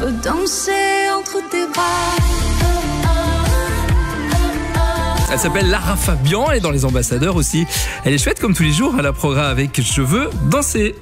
peut danser entre tes bras. Elle s'appelle Lara Fabian, elle est dans Les Ambassadeurs aussi. Elle est chouette comme tous les jours, elle a programme avec Je veux danser.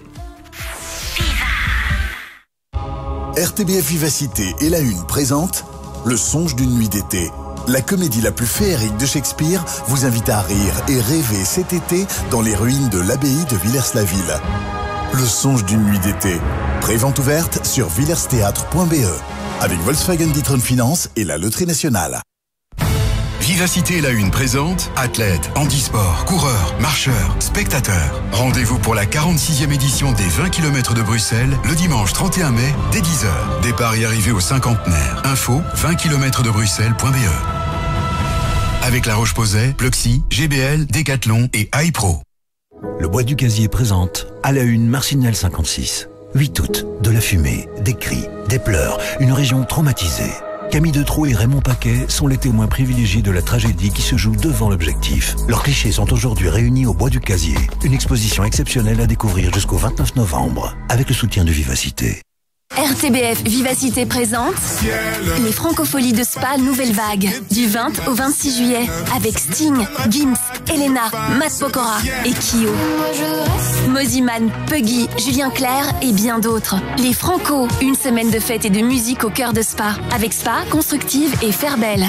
RTBF Vivacité et La Une présente Le songe d'une nuit d'été. La comédie la plus féerique de Shakespeare vous invite à rire et rêver cet été dans les ruines de l'abbaye de Villers-la-Ville. Le songe d'une nuit d'été. Prévente ouverte sur villersthéâtre.be avec Volkswagen D'Ieteren Finance et la Loterie Nationale. Vivacité et La Une présente athlètes, handisport, coureurs, marcheurs, spectateurs. Rendez-vous pour la 46e édition des 20 km de Bruxelles le dimanche 31 mai dès 10h. Départ et arrivée au cinquantenaire. Info 20km-de-Bruxelles.be. Avec La Roche-Posay, Pluxee, GBL, Decathlon et iPro. Le Bois du Gazier présente à La Une Marcinelle 56. 8 août, de la fumée, des cris, des pleurs, une région traumatisée. Camille Detraux et Raymond Paquet sont les témoins privilégiés de la tragédie qui se joue devant l'objectif. Leurs clichés sont aujourd'hui réunis au Bois du Gazier. Une exposition exceptionnelle à découvrir jusqu'au 29 novembre, avec le soutien de Vivacité. RTBF Vivacité présente les Francopholies de Spa Nouvelle Vague du 20 au 26 juillet avec Sting, Gims, Elena, Matt Pokora et Kyo. Moziman, Puggy, Julien Clerc et bien d'autres. Les Franco, une semaine de fête et de musique au cœur de Spa avec Spa, Constructive et Fairbelle.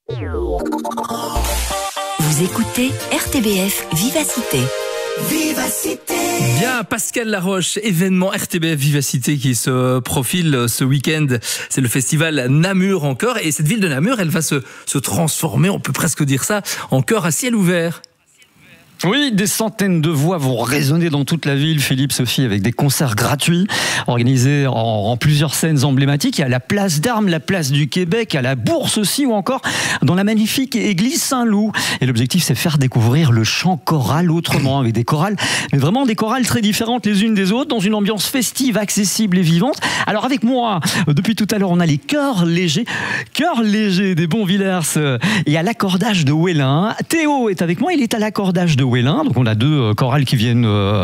Vous écoutez RTBF Vivacité. Vivacité. Bien, Pascal Laroche, événement RTBF Vivacité qui se profile ce week-end. C'est le festival Namur en chœur. Et cette ville de Namur, elle va se transformer, on peut presque dire ça, en chœur à ciel ouvert. Oui, des centaines de voix vont résonner dans toute la ville, Philippe, Sophie, avec des concerts gratuits organisés en plusieurs scènes emblématiques. Il y a la place d'Armes, la place du Québec, à la Bourse aussi, ou encore dans la magnifique église Saint-Loup. Et l'objectif, c'est faire découvrir le chant choral autrement, avec des chorales, mais vraiment des chorales très différentes les unes des autres, dans une ambiance festive, accessible et vivante. Alors avec moi, depuis tout à l'heure, on a les chœurs légers des Bonvillers et à l'accordage de Wellin. Théo est avec moi, il est à l'accordage de Wellin, donc on a deux chorales qui viennent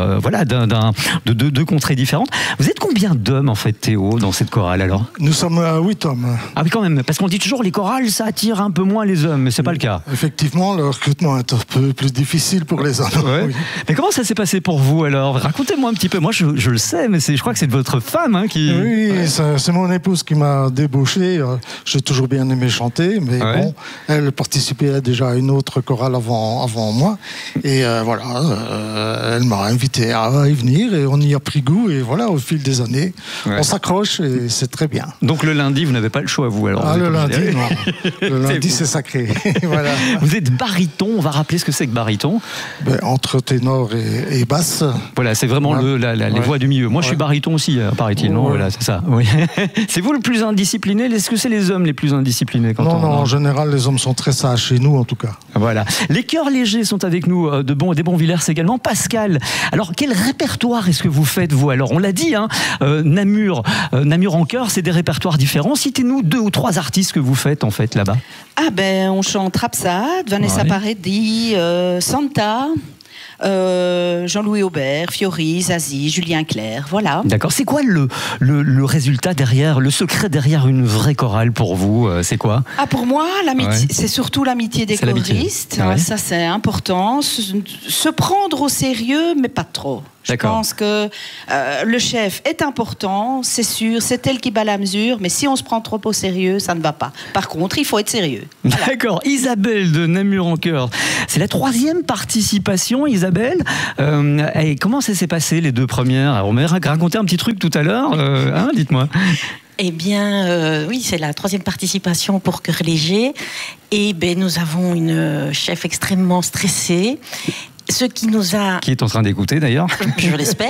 de deux contrées différentes. Vous êtes combien d'hommes en fait, Théo, dans cette chorale alors? Nous sommes 8 hommes. Ah oui, quand même, parce qu'on dit toujours les chorales ça attire un peu moins les hommes, mais c'est pas le cas. Effectivement, le recrutement est un peu plus difficile pour les hommes. Ouais. Oui. Mais comment ça s'est passé pour vous alors? Racontez-moi un petit peu. Moi je le sais, mais je crois que c'est votre femme qui... Oui, c'est mon épouse qui m'a débauché. J'ai toujours bien aimé chanter, mais bon, elle participait déjà à une autre chorale avant moi. Et elle m'a invité à y venir et on y a pris goût. Et voilà, au fil des années, on s'accroche et c'est très bien. Donc le lundi, vous n'avez pas le choix, vous alors? Le lundi, non. Le lundi, c'est sacré. Voilà. Vous êtes baryton, on va rappeler ce que c'est que baryton. Entre ténor et basse. Voilà, c'est vraiment les voix du milieu. Moi, je suis baryton aussi, paraît-il, non? Voilà, c'est ça. Oui. C'est vous le plus indiscipliné? Est-ce que c'est les hommes les plus indisciplinés en général, les hommes sont très sages chez nous, en tout cas. Voilà. Les chœurs légers sont avec nous, des Bonvillers également. Pascal, alors quel répertoire est-ce que vous faites, vous? Alors, on l'a dit, Namur en chœur, c'est des répertoires différents. Citez-nous 2 ou 3 artistes que vous faites, en fait, là-bas. On chante Rhapsade, Vanessa Paradis, Santa... Jean-Louis Aubert, Fiori, Zazie, Julien Clerc, voilà. D'accord. C'est quoi le résultat derrière, le secret derrière une vraie chorale pour vous? C'est quoi? Pour moi, c'est surtout l'amitié des choristes. Ça, c'est important. Se prendre au sérieux, mais pas trop. Je pense que le chef est important, c'est sûr, c'est elle qui bat la mesure, mais si on se prend trop au sérieux, ça ne va pas. Par contre, il faut être sérieux. Voilà. D'accord. Isabelle de Namur en chœur. C'est la 3e participation, Isabelle. Et comment ça s'est passé, les 2 premières? Alors, on m'a raconté un petit truc tout à l'heure. Dites-moi. Eh bien, oui, c'est la 3e participation pour chœur léger. Et nous avons une chef extrêmement stressée. Qui est en train d'écouter d'ailleurs. Je l'espère.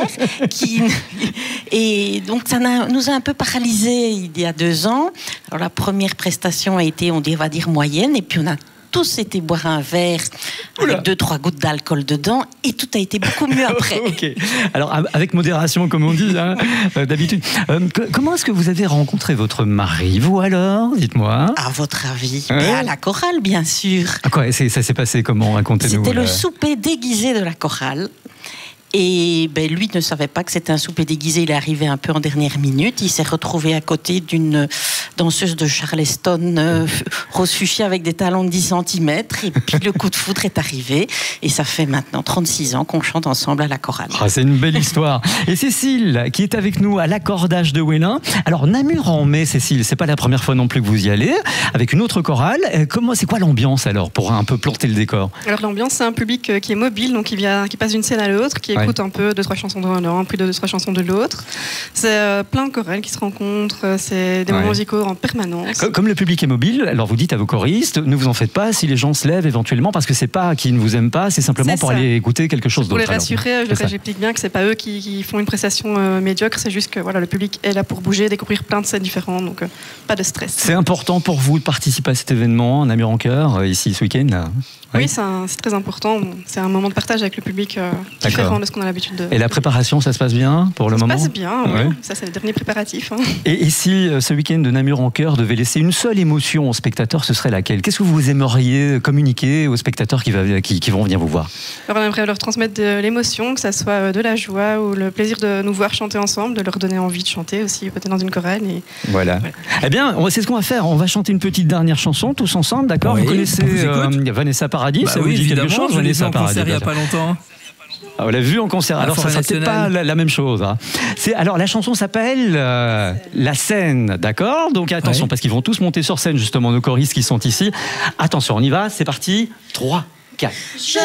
Et donc ça nous a un peu paralysés il y a 2 ans. Alors la première prestation a été, on va dire moyenne, et puis on a tous été boire un verre avec 2-3 gouttes d'alcool dedans, et tout a été beaucoup mieux après. Ok. Alors avec modération, comme on dit d'habitude. Comment est-ce que vous avez rencontré votre mari, vous alors? Dites-moi. À votre avis? À la chorale, bien sûr. Ça s'est passé comment? Racontez-nous. C'était le souper déguisé de la chorale. Et lui ne savait pas que c'était un souper déguisé. Il est arrivé un peu en dernière minute. Il s'est retrouvé à côté d'une danseuse de Charleston, rose fuchsia avec des talons de 10 cm. Et puis le coup de foudre est arrivé. Et ça fait maintenant 36 ans qu'on chante ensemble à la chorale. Ah, c'est une belle histoire. Et Cécile, qui est avec nous à l'accordage de Wellin. Alors, Namur en mai, Cécile, c'est pas la première fois non plus que vous y allez, avec une autre chorale. C'est quoi l'ambiance alors, pour un peu planter le décor? Alors, l'ambiance, c'est un public qui est mobile, donc qui passe d'une scène à l'autre, qui écoute un peu 2-3 chansons de l'un, puis 2-3 chansons de l'autre. C'est plein de chorales qui se rencontrent, c'est des moments musicaux en permanence. Comme le public est mobile, alors vous dites à vos choristes, ne vous en faites pas si les gens se lèvent éventuellement, parce que c'est pas qu'ils ne vous aiment pas, c'est simplement pour aller écouter quelque chose d'autre. Pour les rassurer, j'explique bien que c'est pas eux qui font une prestation médiocre, c'est juste que le public est là pour bouger, découvrir plein de scènes différentes, donc pas de stress. C'est important pour vous de participer à cet événement, Namur en chœur, ici ce week-end là. Oui, c'est très important. C'est un moment de partage avec le public différent de ce qu'on a l'habitude de... Et la préparation, ça se passe bien pour le moment? Ça se passe bien, oui. Ça c'est le dernier préparatif. Et si ce week-end de Namur en chœur devait laisser une seule émotion aux spectateurs, ce serait laquelle? Qu'est-ce que vous aimeriez communiquer aux spectateurs qui vont venir vous voir? Alors on aimerait leur transmettre de l'émotion, que ça soit de la joie ou le plaisir de nous voir chanter ensemble, de leur donner envie de chanter aussi, peut-être dans une chorale. Voilà. Eh bien, c'est ce qu'on va faire. On va chanter une petite dernière chanson tous ensemble, d'accord? Oui, vous connaissez Vanessa Paradis, ça vous dit quelque chose? Je l'ai vu en concert il n'y a pas longtemps. On l'a vu en concert, alors ça ne sera pas la même chose. Hein. Alors la chanson s'appelle La Scène, d'accord? Donc attention, parce qu'ils vont tous monter sur scène, justement, nos choristes qui sont ici. Attention, on y va, c'est parti. 3, 4.